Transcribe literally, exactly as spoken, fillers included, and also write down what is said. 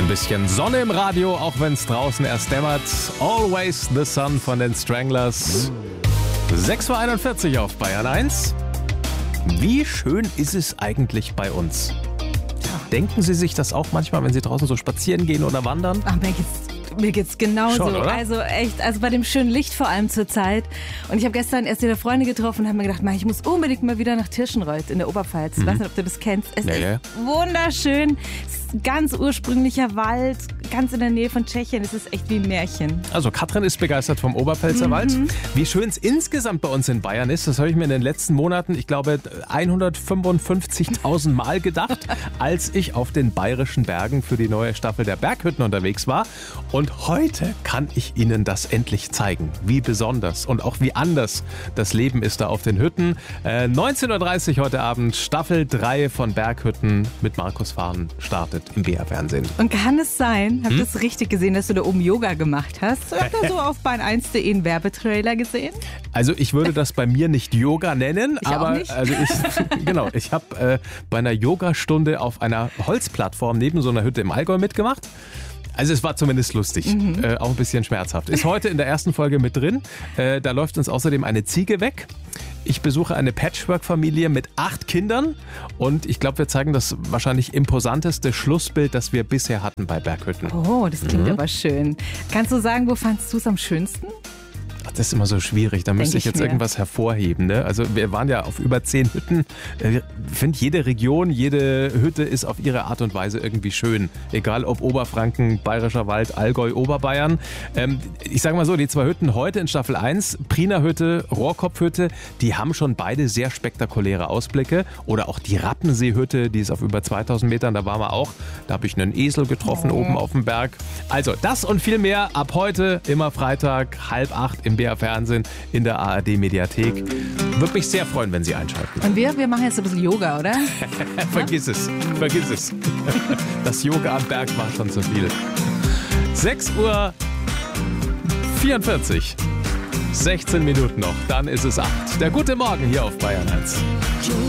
Ein bisschen Sonne im Radio, auch wenn es draußen erst dämmert. Always the Sun von den Stranglers. sechs Uhr einundvierzig auf Bayern eins. Wie schön ist es eigentlich bei uns? Denken Sie sich das auch manchmal, wenn Sie draußen so spazieren gehen oder wandern? Ach, mir geht's, mir geht's genauso. Schon, oder? Also echt, also bei dem schönen Licht vor allem zur Zeit. Und ich habe gestern erst wieder Freunde getroffen und habe mir gedacht, Mann, ich muss unbedingt mal wieder nach Tirschenreuth in der Oberpfalz. Ich Mhm. weiß nicht, ob du das kennst. Es Ja, ist ja. wunderschön. Es ist ein ganz ursprünglicher Wald, ganz in der Nähe von Tschechien. Es ist echt wie ein Märchen. Also Katrin ist begeistert vom Oberpfälzer Wald. Wie schön es insgesamt bei uns in Bayern ist, das habe ich mir in den letzten Monaten, ich glaube, hundertfünfundfünfzigtausend Mal gedacht, als ich auf den bayerischen Bergen für die neue Staffel der Berghütten unterwegs war. Und heute kann ich Ihnen das endlich zeigen, wie besonders und auch wie anders das Leben ist da auf den Hütten. Äh, neunzehn Uhr dreißig heute Abend, Staffel drei von Berghütten mit Markus Fahn startet im B R-Fernsehen. Und kann es sein, habe ich Hm? das richtig gesehen, dass du da oben Yoga gemacht hast? Ich habe da so auf Bahn eins punkt de einen Werbetrailer gesehen. Also ich würde das bei mir nicht Yoga nennen, Ich auch aber nicht. also ich genau, ich habe äh, bei einer Yogastunde auf einer Holzplattform neben so einer Hütte im Allgäu mitgemacht. Also es war zumindest lustig, Mhm. äh, auch ein bisschen schmerzhaft. Ist heute in der ersten Folge mit drin. Äh, da läuft uns außerdem eine Ziege weg. Ich besuche eine Patchwork-Familie mit acht Kindern und ich glaube, wir zeigen das wahrscheinlich imposanteste Schlussbild, das wir bisher hatten bei Berghütten. Oh, das klingt Mhm. aber schön. Kannst du sagen, wo fandst du es am schönsten? Ach, das ist immer so schwierig, da müsste ich ich jetzt mir. irgendwas hervorheben. Ne? Also wir waren ja auf über zehn Hütten. Ich finde, jede Region, jede Hütte ist auf ihre Art und Weise irgendwie schön. Egal ob Oberfranken, Bayerischer Wald, Allgäu, Oberbayern. Ähm, ich sage mal so, die zwei Hütten heute in Staffel eins, Priener Hütte, Rohrkopfhütte, die haben schon beide sehr spektakuläre Ausblicke. Oder auch die Rappenseehütte, die ist auf über zweitausend Metern, da waren wir auch. Da habe ich einen Esel getroffen Oh. oben auf dem Berg. Also das und viel mehr ab heute, immer Freitag, halb acht im B R-Fernsehen in der A R D-Mediathek. Würde mich sehr freuen, wenn Sie einschalten. Und wir, wir machen jetzt ein bisschen Yoga, oder? Vergiss es, vergiss es. Das Yoga am Berg war schon zu viel. sechs Uhr vierundvierzig. sechzehn Minuten noch, dann ist es acht. Der gute Morgen hier auf Bayern eins.